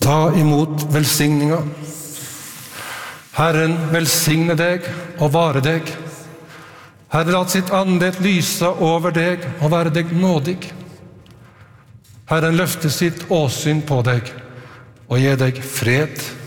Ta imot velsigninga. Herren velsigne deg og vare deg. Herren lat sitt andet lyse over deg og være deg nådig. Herren løfte sitt åsyn på deg og gi deg fred.